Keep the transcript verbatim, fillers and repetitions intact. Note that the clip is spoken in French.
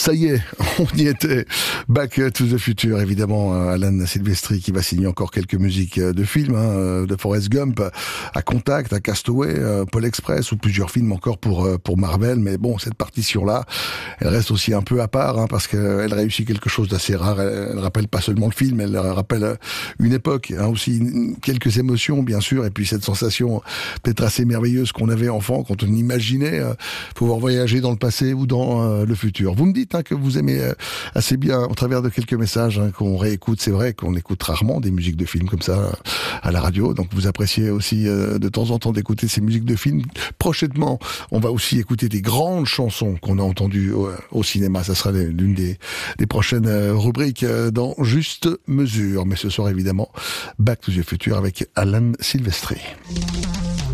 Ça y est, on y était. Back to the Future, évidemment, Alan Silvestri qui va signer encore quelques musiques de films, hein, de Forrest Gump à Contact, à Castaway, Pôle Express ou plusieurs films encore pour pour Marvel. Mais bon, cette partition-là, elle reste aussi un peu à part, hein, parce qu'elle réussit quelque chose d'assez rare. Elle, elle rappelle pas seulement le film, elle rappelle une époque, hein, aussi quelques émotions, bien sûr, et puis cette sensation peut-être assez merveilleuse qu'on avait enfant quand on imaginait euh, pouvoir voyager dans le passé ou dans euh, le futur. Vous me dites hein, que vous aimez euh, assez bien, au travers de quelques messages hein, qu'on réécoute. C'est vrai qu'on écoute rarement des musiques de films comme ça à la radio, donc vous appréciez aussi euh, de temps en temps d'écouter ces musiques de films. Prochainement, on va aussi écouter des grandes chansons qu'on a entendues au, au cinéma. Ça sera l'une des, des prochaines rubriques euh, dans Juste Mesure. Mais ce soir, évidemment, Back to the Future avec Alan Silvestri.